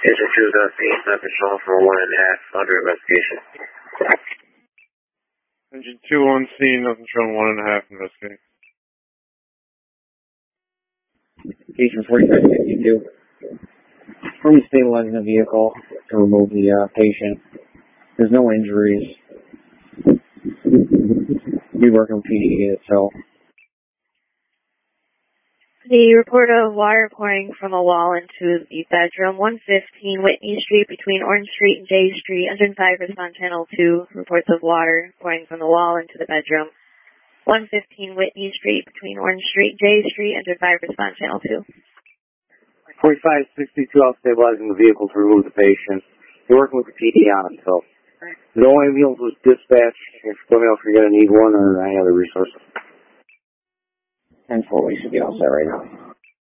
Agent 2 is seeing Patrick Shaw for 1.5 under investigation. Engine 2 on scene, nothing showing 1.5 investigating. Agent 4552. From stabilizing the vehicle to remove the patient. There's no injuries. We work on PDE itself. The report of water pouring from a wall into the bedroom, 115 Whitney Street between Orange Street and J Street. Engine 5, response channel 2, reports of water pouring from the wall into the bedroom. 115 Whitney Street between Orange Street and J Street. Engine 5, response channel 2. 4562 out stabilizing the vehicle to remove the patient. You're working with the PD on it, so no ambulance was dispatched. If you know if you're going to need one or any other resources. 10-4, we should be all set right now.